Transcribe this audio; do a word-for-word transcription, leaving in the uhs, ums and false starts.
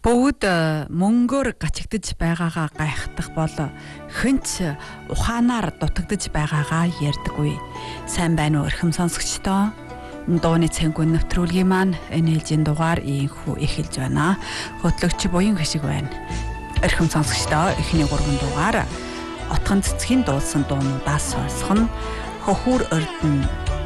Бүгд мөнгөөр гачигдж байгаагаа гайхах бол хэнч ухаанаар дутагдж байгаагаа ярьдаггүй. Сайн байна уу эрхэм сонсогчдоо? Дууны цэнгүүн нэвтрүүлгийн маань энэ ээлжийн дугаар ийхүү эхэлж байна. Хөтлөгч буян хишиг байна. Эрхэм сонсогчдоо эхний гурван дугаар отгон цэцгийн дуулсан дуунуудаас сонсох нь Хөхүүр Ордон